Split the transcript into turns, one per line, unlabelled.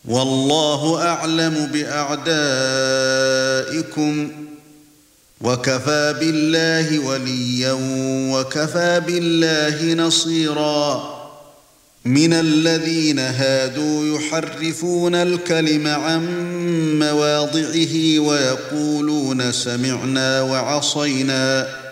والله أعلم بأعدائكم وكفى بالله وليا وكفى بالله نصيرا من الذين هادوا يحرفون الكلم عن مواضعه ويقولون سمعنا وعصينا